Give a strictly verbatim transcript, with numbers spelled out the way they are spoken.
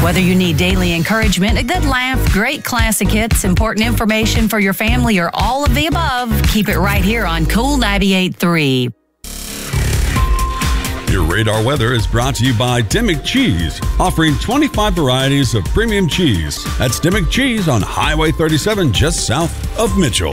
Whether you need daily encouragement, a good laugh, great classic hits, important information for your family, or all of the above, keep it right here on Cool ninety-eight point three. Your radar weather is brought to you by Dimmick Cheese, offering twenty-five varieties of premium cheese. That's Dimmick Cheese on Highway thirty-seven, just south of Mitchell.